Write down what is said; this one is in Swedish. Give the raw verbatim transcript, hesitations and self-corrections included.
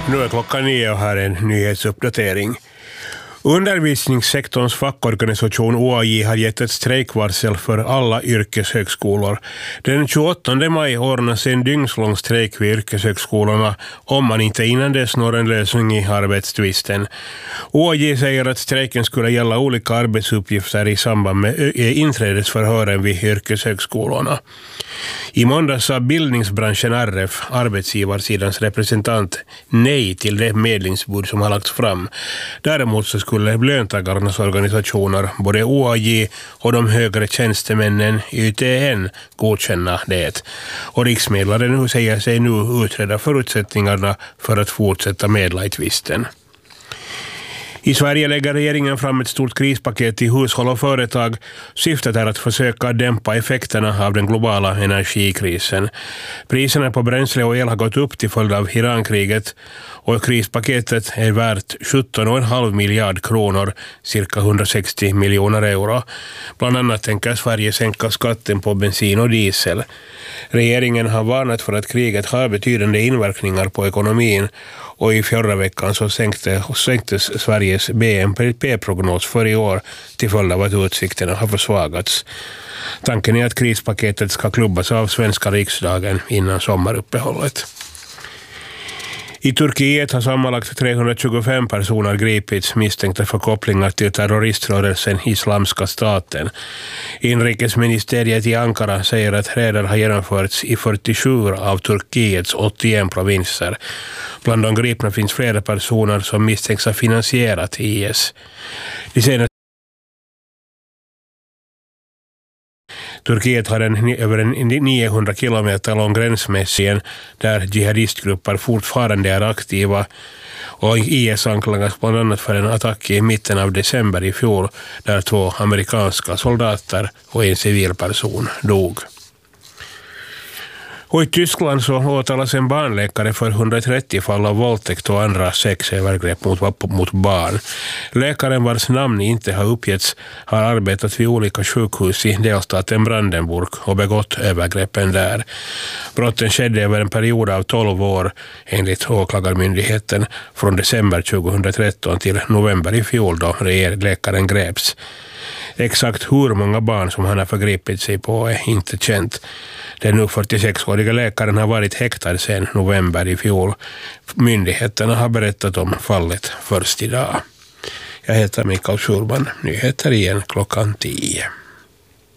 Nu är klockan nio och här är en nyhetsuppdatering. Undervisningssektorns fackorganisation O A J har gett ett strejkvarsel för alla yrkeshögskolor. Den tjugoåttonde maj ordnas en dygnslång strejk vid yrkeshögskolorna om man inte innan dess når en lösning i arbetstvisten. O A J säger att strejken skulle gälla olika arbetsuppgifter i samband med inträdesförhören vid yrkeshögskolorna. I måndag sa bildningsbranschen R F, arbetsgivarsidans representant, nej till det medlingsbud som har lagts fram. Däremot så skulle löntagarnas organisationer, både O A J och de högre tjänstemännen Y T N, godkänna det. Och riksmedlaren nu säger sig nu utreda förutsättningarna för att fortsätta medla i tvisten. I Sverige lägger regeringen fram ett stort krispaket till hushåll och företag. Syftet är att försöka dämpa effekterna av den globala energikrisen. Priserna på bränsle och el har gått upp till följd av Irankriget och krispaketet är värt sjutton komma fem miljard kronor, cirka hundrasextio miljoner euro. Bland annat tänker Sverige sänka skatten på bensin och diesel. Regeringen har varnat för att kriget har betydande inverkningar på ekonomin och i förra veckan så sänkte, sänktes Sveriges B N P-prognos för i år till följd av att utsikterna har försvagats. Tanken är att krispaketet ska klubbas av svenska riksdagen innan sommaruppehållet. I Turkiet har sammanlagt trehundratjugofem personer gripits misstänkta för kopplingar till terroriströrelsen Islamska staten. Inrikesministeriet i Ankara säger att räder har genomförts i fyrtiosju av Turkiets åttioen provinser. Bland de gripna finns flera personer som misstänks ha finansierat I S. De senaste Turkiet har en, över en niohundra kilometer lång gränsmässig där jihadistgrupper fortfarande är aktiva och I S anklagas bland annat för en attack i mitten av december i fjol där två amerikanska soldater och en civilperson dog. Och i Tyskland så åtalas en barnläkare för hundratrettio fall av våldtäkt och andra sexövergrepp mot, mot barn. Läkaren vars namn inte har uppgetts har arbetat vid olika sjukhus i delstaten Brandenburg och begått övergreppen där. Brotten skedde över en period av tolv år enligt åklagarmyndigheten från december tjugohundratretton till november i fjol då läkaren greps. Exakt hur många barn som han har förgripit sig på är inte känt. Den nu fyrtiosexåriga läkaren har varit häktad sedan november i fjol. Myndigheterna har berättat om fallet först idag. Jag heter Mikael Schulman. Nyheter igen klockan tio.